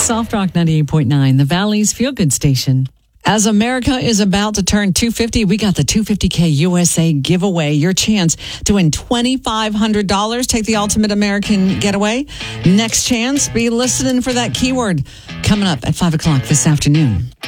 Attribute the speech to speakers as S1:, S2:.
S1: Soft Rock 98.9, the Valley's Feel Good Station. As America is about to turn 250, we got the 250K USA giveaway. Your chance to win $2,500. Take the Ultimate American Getaway. Next chance, be listening for that keyword coming up at 5 o'clock this afternoon.